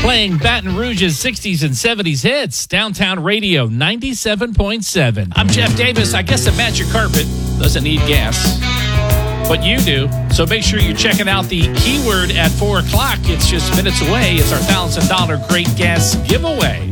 Playing Baton Rouge's 60s and 70s hits. Downtown Radio 97.7. I'm Jeff Davis. I guess a magic carpet doesn't need gas, but you do. So make sure you're checking out the keyword at 4 o'clock. It's just minutes away. It's our $1,000 Great Gas giveaway.